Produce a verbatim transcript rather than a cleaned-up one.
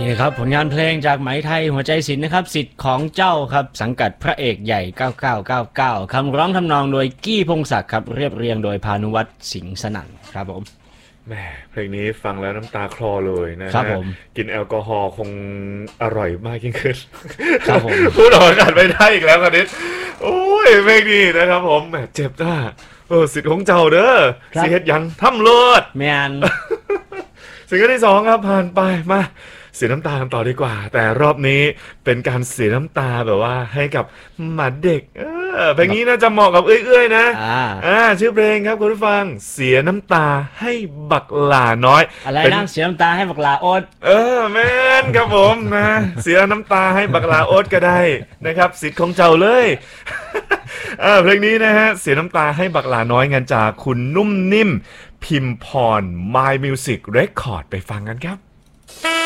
นี่ครับผลงานเพลงจากไหมไทยหัวใจศิลป์นะครับสิทธิ์ของเจ้าครับสังกัดพระเอกใหญ่เก้าเก้าเก้าเก้าคำร้องทำนองโดยกี้พงศักดิ์ครับเรียบเรียงโดยพานุวัฒน์สิงห์สนั่นครับผมแหมเพลงนี้ฟังแล้วน้ำตาคลอเลยนะครัฮะบผมกินแอลกอฮอล์คงอร่อยมากยิ่งขึ้นครับผมพูดออกอากาศไม่ได้อีกแล้วครับนิดโอ้ยเพลงนี้นะครับผมแหมเจ็บหน้าเออสิทธิ์ของเจ้าเด้อสิเฮ็ดยังทำเลิศแมนสิ่งที่สองครับผ่านไปมาเสียน้ำตากันต่อดีกว่าแต่รอบนี้เป็นการเสียน้ำตาแบบว่าให้กับหมาเด็กเออเพลงนี้น่าจะเหมาะกับเอื้อยๆนะอ่าอ่าชื่อเพลงครับคุณผู้ฟังเสียน้ำตาให้บักหลาน้อยอะไรนะเสียน้ำตาให้บักลาโอดเออแม่นครับผมนะเสียน้ำตาให้บักลาโอดก็ได้นะครับสิทธิ์ของเจ้าเลยอ่าเพลงนี้นะฮะเสียน้ำตาให้บักหลาน้อยงานจากคุณนุ่มนิ่มพิมพร My Music Record ไปฟังกันครับ